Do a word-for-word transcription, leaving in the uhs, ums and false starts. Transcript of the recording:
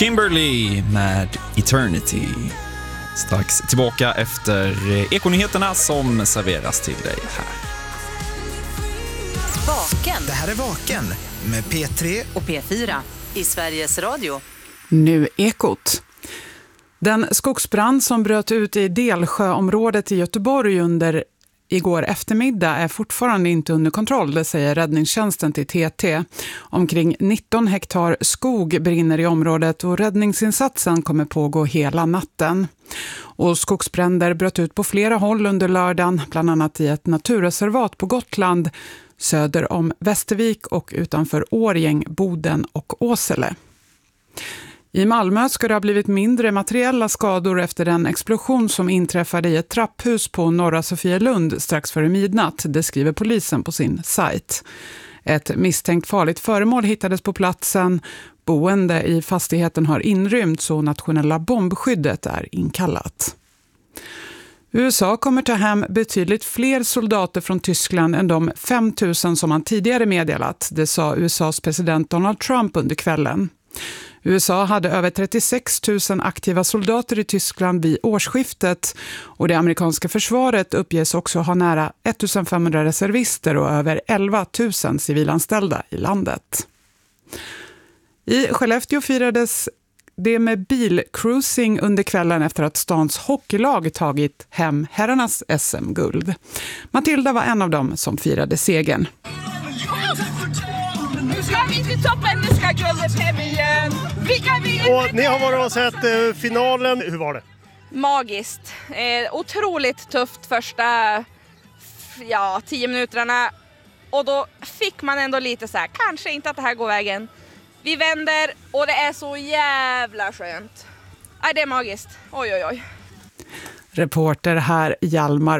Kimberly med Eternity. Strax tillbaka efter Ekonyheterna som serveras till dig här. Vaken. Det här är Vaken med P tre och P fyra i Sveriges Radio. Nu Ekot. Den skogsbrand som bröt ut i Delsjöområdet i Göteborg under igår eftermiddag är fortfarande inte under kontroll, det säger räddningstjänsten till T T. Omkring nitton hektar skog brinner i området och räddningsinsatsen kommer pågå hela natten. Och skogsbränder bröt ut på flera håll under lördagen, bland annat i ett naturreservat på Gotland, söder om Västervik och utanför Årjäng, Boden och Åsele. I Malmö ska det ha blivit mindre materiella skador efter den explosion som inträffade i ett trapphus på Norra Sofielund strax före midnatt, det skriver polisen på sin sajt. Ett misstänkt farligt föremål hittades på platsen. Boende i fastigheten har inrymts och nationella bombskyddet är inkallat. U S A kommer ta hem betydligt fler soldater från Tyskland än de fem tusen som man tidigare meddelat, det sa U S A:s president Donald Trump under kvällen. U S A hade över trettiosex tusen aktiva soldater i Tyskland vid årsskiftet och det amerikanska försvaret uppges också ha nära femtonhundra reservister och över elva tusen civilanställda i landet. I Skellefteå firades det med bilcruising under kvällen efter att stans hockeylag tagit hem herrarnas S M-guld. Matilda var en av dem som firade segern. Nu ska vi till toppen, nu ska guldet hem igen. Och ni har varit och sett eh, finalen, hur var det? Magiskt, eh, otroligt tufft första ja, tio minuterna. Och då fick man ändå lite så här, kanske inte att det här går vägen. Vi vänder och det är så jävla skönt. Nej, det är magiskt, oj oj oj. Reporter här Hjalmar